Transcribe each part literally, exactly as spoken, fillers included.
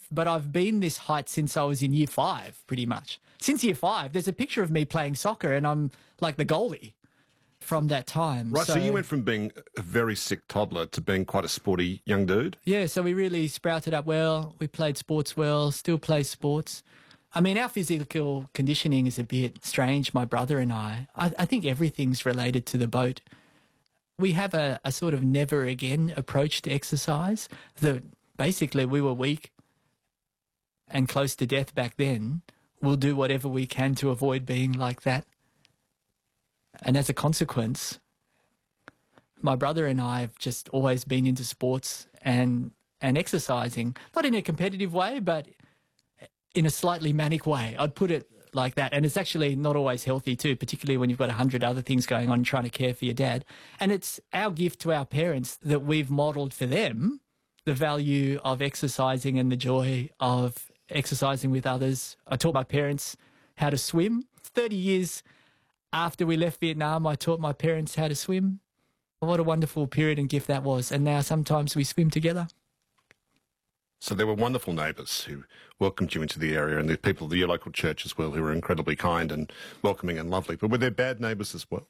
but I've been this height since I was in year five, pretty much. Since year five, there's a picture of me playing soccer and I'm like the goalie from that time. Right, so, so you went from being a very sick toddler to being quite a sporty young dude? Yeah, so we really sprouted up well. We played sports well, still play sports. I mean, our physical conditioning is a bit strange, my brother and I. I, I think everything's related to the boat. We have a, a sort of never again approach to exercise. That basically we were weak and close to death back then. We'll do whatever we can to avoid being like that. And as a consequence, my brother and I have just always been into sports and and exercising, not in a competitive way, but in a slightly manic way. I'd put it like that. And it's actually not always healthy too, particularly when you've got a hundred other things going on trying to care for your dad. And it's our gift to our parents that we've modelled for them the value of exercising and the joy of exercising with others. I taught my parents how to swim. thirty years after we left Vietnam, I taught my parents how to swim. What a wonderful period and gift that was. And now sometimes we swim together. So there were wonderful neighbours who welcomed you into the area, and the people of your local church as well, who were incredibly kind and welcoming and lovely. But were there bad neighbours as well?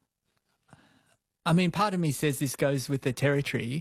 I mean, part of me says this goes with the territory.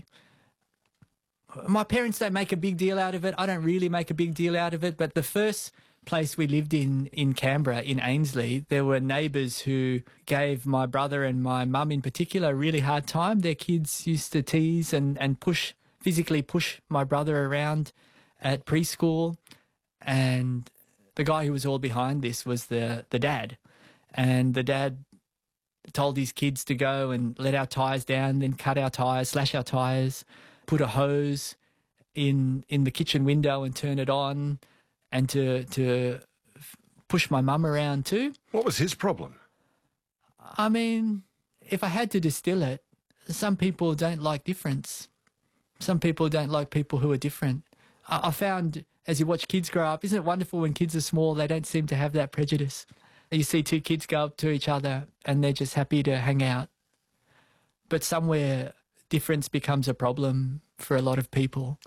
My parents don't make a big deal out of it. I don't really make a big deal out of it. But the first place we lived in, in Canberra, in Ainslie, there were neighbours who gave my brother and my mum in particular a really hard time. Their kids used to tease and, and push, physically push my brother around at preschool. And the guy who was all behind this was the, the dad. And the dad told his kids to go and let our tyres down, then cut our tyres, slash our tyres, put a hose in in the kitchen window and turn it on, and to to push my mum around too. What was his problem? I mean, if I had to distill it, some people don't like difference. Some people don't like people who are different. I, I found, as you watch kids grow up, isn't it wonderful when kids are small, they don't seem to have that prejudice. You see two kids go up to each other and they're just happy to hang out. But somewhere difference becomes a problem for a lot of people.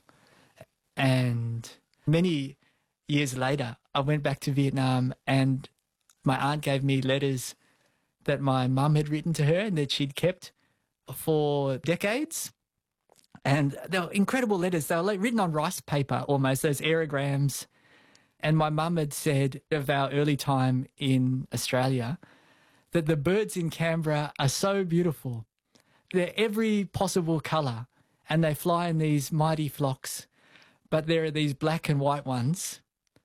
And many years later, I went back to Vietnam and my aunt gave me letters that my mum had written to her and that she'd kept for decades. And they were incredible letters. They were like written on rice paper almost, those aerograms. And my mum had said of our early time in Australia that the birds in Canberra are so beautiful. They're every possible colour and they fly in these mighty flocks. But there are these black and white ones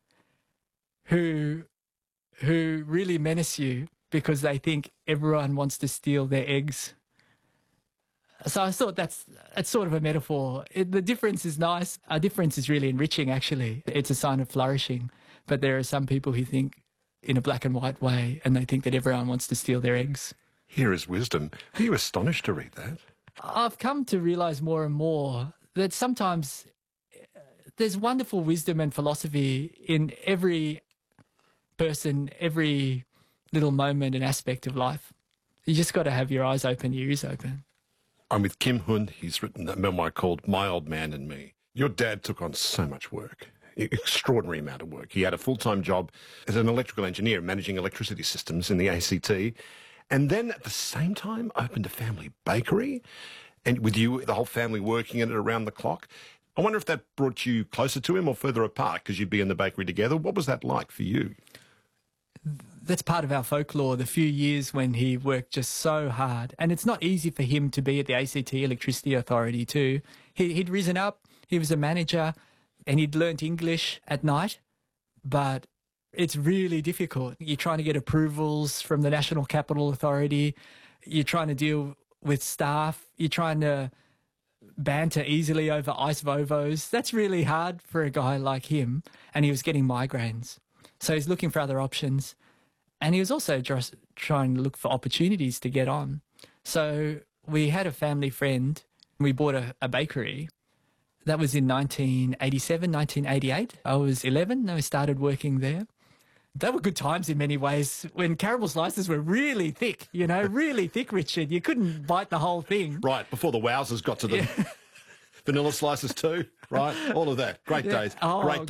who who really menace you because they think everyone wants to steal their eggs. So I thought that's, that's sort of a metaphor. It, the difference is nice. Our difference is really enriching, actually. It's a sign of flourishing. But there are some people who think in a black and white way and they think that everyone wants to steal their eggs. Here is wisdom. Are you astonished to read that? I've come to realise more and more that sometimes there's wonderful wisdom and philosophy in every person, every little moment and aspect of life. You just got to have your eyes open, your ears open. I'm with Kim Hun. He's written a memoir called My Old Man and Me. Your dad took on so much work, extraordinary amount of work. He had a full-time job as an electrical engineer managing electricity systems in the A C T, and then at the same time opened a family bakery, and with you, the whole family working in it around the clock. I wonder if that brought you closer to him or further apart because you'd be in the bakery together. What was that like for you? That's part of our folklore, the few years when he worked just so hard. And it's not easy for him to be at the A C T Electricity Authority too. He, he'd risen up, he was a manager, and he'd learnt English at night, but it's really difficult. You're trying to get approvals from the National Capital Authority, you're trying to deal with staff, you're trying to banter easily over ice vovos. That's really hard for a guy like him, and he was getting migraines. So he's looking for other options. And he was also just trying to look for opportunities to get on. So we had a family friend. We bought a, a bakery. That was in nineteen eighty-seven, nineteen eighty-eight. I was eleven and I started working there. They were good times in many ways when caramel slices were really thick, you know, really thick, Richard. You couldn't bite the whole thing. Right, before the wowzers got to the Yeah. vanilla slices too, right? All of that. Great Yeah. days. Oh, Great